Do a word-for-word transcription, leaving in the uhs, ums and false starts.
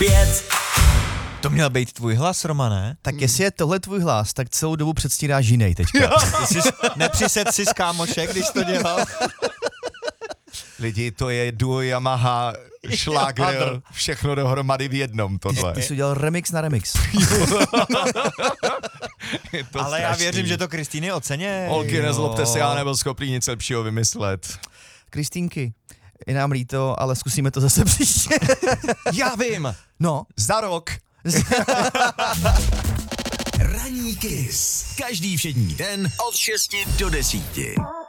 pět. To měl být tvůj hlas, Romane? Tak jestli je tohle tvůj hlas, tak celou dobu předstíráš jinej teďka. Jsi nepřised si s kámošek, když to dělal? Lidi, to je duo Yamaha, šlágr, všechno dohromady v jednom tohle. Ty jsi udělal remix na remix. Je to Ale já strašný. věřím, že to Kristýny oceně. Holky, nezlobte se, já nebyl schopný nic lepšího vymyslet. Kristýnky, je nám líto, ale zkusíme to zase příště. Já vím, No. za rok. Ranní Kiss. Každý všední den od šesti do desíti.